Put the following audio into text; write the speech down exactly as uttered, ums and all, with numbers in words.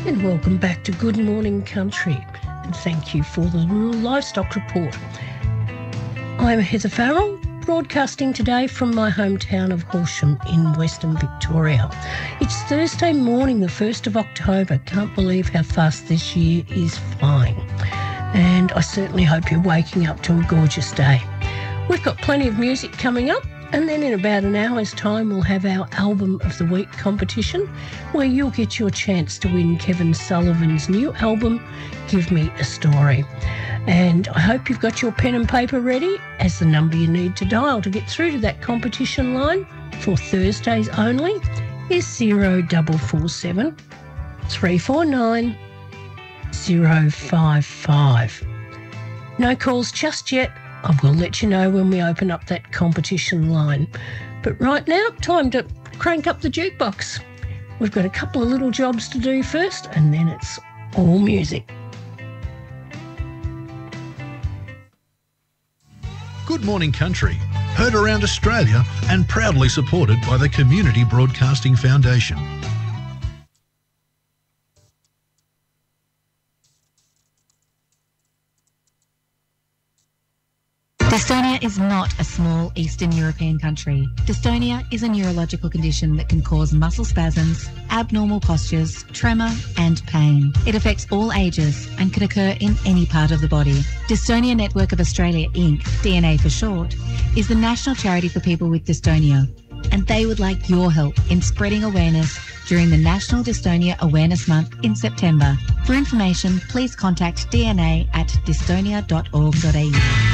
And welcome back to Good Morning Country, and thank you for the livestock report. I'm Heather Farrell, broadcasting today from my hometown of Horsham in Western Victoria. It's Thursday morning, the first of October. Can't believe how fast this year is flying. And I certainly hope you're waking up to a gorgeous day. We've got plenty of music coming up, and then in about an hour's time we'll have our Album of the Week competition, where you'll get your chance to win Kevin Sullivan's new album, Give Me a Story. And I hope you've got your pen and paper ready, as the number you need to dial to get through to that competition line for Thursdays only is zero double four seven three four nine zero five five. No calls just yet. I will let you know when we open up that competition line. But right now, time to crank up the jukebox. We've got a couple of little jobs to do first, and then it's all music. Good Morning Country, heard around Australia and proudly supported by the Community Broadcasting Foundation. Dystonia is not a small Eastern European country. Dystonia is a neurological condition that can cause muscle spasms, abnormal postures, tremor and pain. It affects all ages and can occur in any part of the body. Dystonia Network of Australia Incorporated, D N A for short, is the national charity for people with dystonia, and they would like your help in spreading awareness during the National Dystonia Awareness Month in September. For information, please contact D N A at dystonia dot org dot A U.